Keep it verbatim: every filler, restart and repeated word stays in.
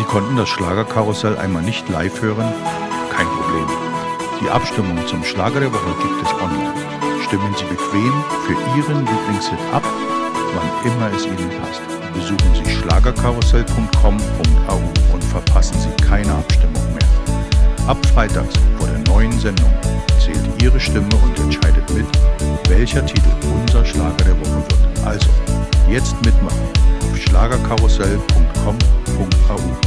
Sie konnten das Schlagerkarussell einmal nicht live hören? Kein Problem. Die Abstimmung zum Schlager der Woche gibt es online. Stimmen Sie bequem für Ihren Lieblingshit ab, wann immer es Ihnen passt. Besuchen Sie schlagerkarussell punkt com punkt a u und verpassen Sie keine Abstimmung mehr. Ab freitags vor der neuen Sendung zählt Ihre Stimme und entscheidet mit, welcher Titel unser Schlager der Woche wird. Also, jetzt mitmachen auf schlagerkarussell punkt com punkt a u.